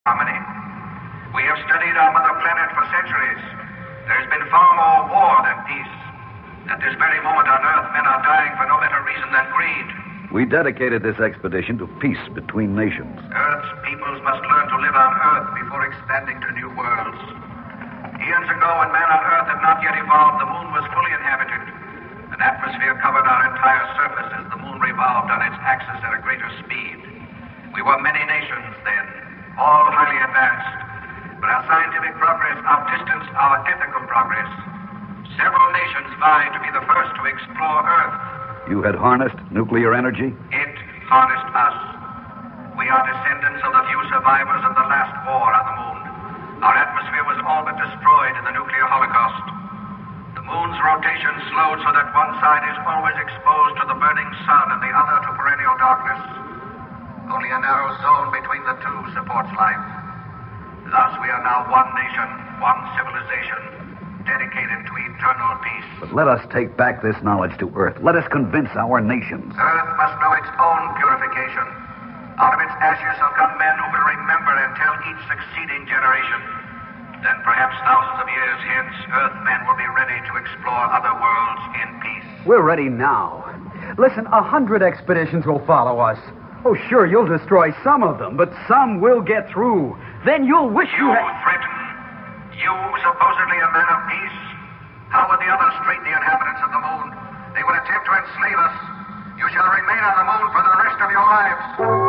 harmony. We have studied our mother planet for centuries. There's been far more war than peace. At this very moment on Earth, men are dying for no better reason than greed. We dedicated this expedition to peace between nations. Earth's peoples must learn to live on Earth before expanding to new worlds. Eons ago, when man on Earth had not yet evolved, the moon was fully inhabited. An atmosphere covered our entire surface as the moon revolved on its axis at a greater speed. We were many nations then, all highly advanced. But our scientific progress outdistanced our ethical progress. Several nations vied to be the first to explore Earth. You had harnessed nuclear energy? It harnessed us. We are descendants of the few survivors of the last war on the moon. Our atmosphere was all but destroyed in the nuclear holocaust. The moon's rotation slowed so that one side is always exposed to the burning sun and the other to perennial darkness. Only a narrow zone between the two supports life. Thus we are now one nation, one civilization, dedicated to eternal peace. But let us take back this knowledge to Earth. Let us convince our nations. Earth must know its own purification. Out of its ashes shall come men who will remember and tell each succeeding generation. Then perhaps thousands of years hence, Earthmen will be ready to explore other worlds in peace. We're ready now. Listen, 100 expeditions will follow us. Oh, sure, you'll destroy some of them, but some will get through. Then you'll wish you threaten? You, supposedly a man of peace? How would the others treat the inhabitants of the moon? They would attempt to enslave us. You shall remain on the moon for the rest of your lives.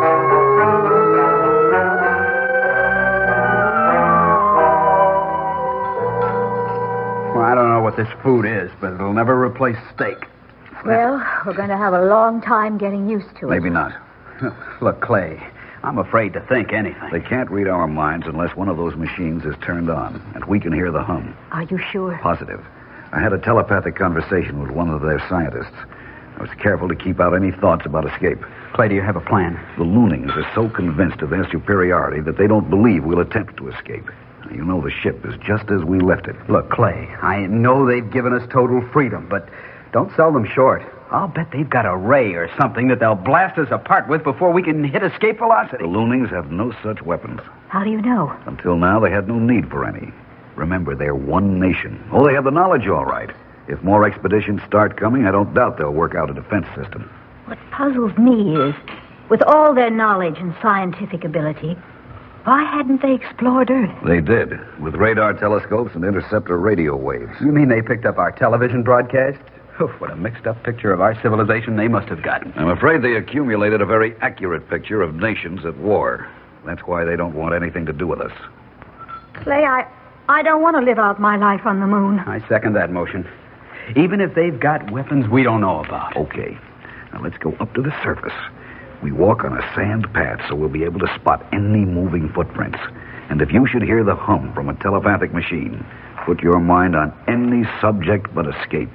Well, I don't know what this food is, but it'll never replace steak. Well, we're going to have a long time getting used to it. Maybe not. Look, Clay, I'm afraid to think anything. They can't read our minds unless one of those machines is turned on, and we can hear the hum. Are you sure? Positive. I had a telepathic conversation with one of their scientists. I was careful to keep out any thoughts about escape. Clay, do you have a plan? The Loonings are so convinced of their superiority that they don't believe we'll attempt to escape. You know the ship is just as we left it. Look, Clay, I know they've given us total freedom, but don't sell them short. I'll bet they've got a ray or something that they'll blast us apart with before we can hit escape velocity. The Loonings have no such weapons. How do you know? Until now, they had no need for any. Remember, they're one nation. Oh, they have the knowledge all right. If more expeditions start coming, I don't doubt they'll work out a defense system. What puzzles me is, with all their knowledge and scientific ability, why hadn't they explored Earth? They did, with radar telescopes and interceptor radio waves. You mean they picked up our television broadcasts? Oh, what a mixed-up picture of our civilization they must have gotten. I'm afraid they accumulated a very accurate picture of nations at war. That's why they don't want anything to do with us. Clay, I don't want to live out my life on the moon. I second that motion. Even if they've got weapons we don't know about. Okay. Now let's go up to the surface. We walk on a sand path so we'll be able to spot any moving footprints. And if you should hear the hum from a telepathic machine, put your mind on any subject but escape.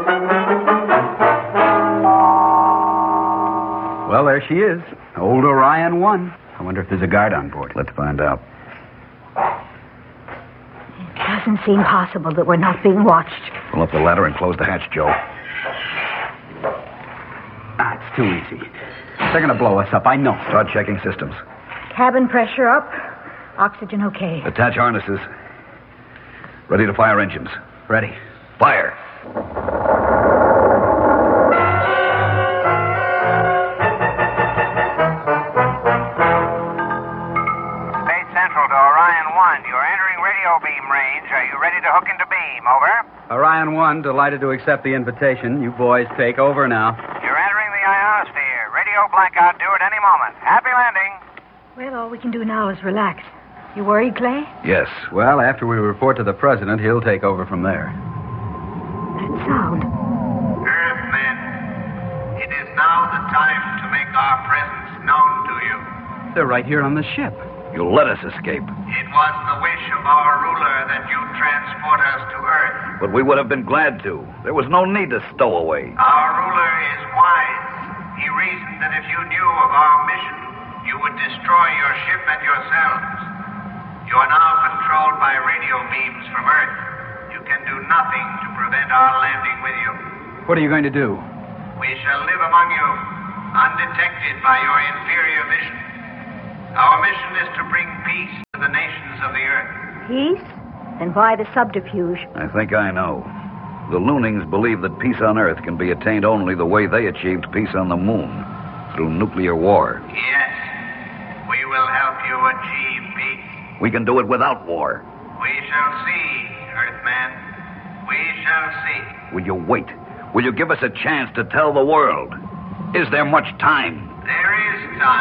Well, there she is. Old Orion 1. I wonder if there's a guard on board. Let's find out. It doesn't seem possible that we're not being watched. Pull up the ladder and close the hatch, Joe. It's too easy. They're going to blow us up, I know. Start checking systems. Cabin pressure up. Oxygen okay. Attach harnesses. Ready to fire engines. Ready. Fire. State Central to Orion 1. You're entering radio beam range. Are you ready to hook into beam? Over. Orion 1, delighted to accept the invitation. You boys take over now. You're entering the ionosphere. Radio blackout due at any moment. Happy landing. Well, all we can do now is relax. You worried, Clay? Yes. Well, after we report to the president, he'll take over from there. That sound. Earthmen, it is now the time to make our presence known to you. They're right here on the ship. You'll let us escape. It was the wish of our ruler that you transport us to Earth. But we would have been glad to. There was no need to stow away. Our ruler is wise. He reasoned that if you knew of our mission, you would destroy your ship and yourselves. You are now controlled by radio beams from Earth. You can do nothing to prevent our landing with you. What are you going to do? We shall live among you, undetected by your inferior vision. Our mission is to bring peace Peace? Then why the subterfuge? I think I know. The Loonings believe that peace on Earth can be attained only the way they achieved peace on the moon, through nuclear war. Yes. We will help you achieve peace. We can do it without war. We shall see, Earthman. We shall see. Will you wait? Will you give us a chance to tell the world? Is there much time? There is time.